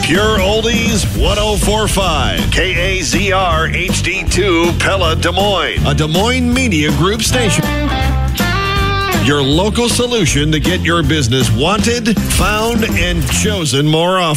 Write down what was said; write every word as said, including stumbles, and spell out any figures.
Pure Oldies one oh four point five. K A Z R H D two Pella, Des Moines. A Des Moines Media Group station. Your local solution to get your business wanted, found, and chosen more often.